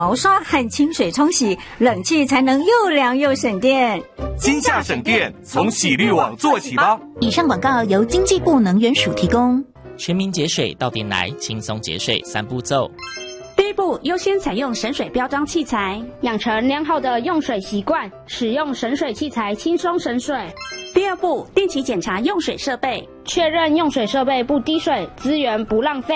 毛刷和清水冲洗，冷气才能又凉又省电。 今夏省电，从洗滤网做起吧。 以上广告由经济部能源署提供。 全民节水到店来，轻松节水3步骤。 第一步，优先采用省水标章器材， 养成良好的用水习惯，使用省水器材轻松省水。 第二步，定期检查用水设备， 确认用水设备不滴水，资源不浪费。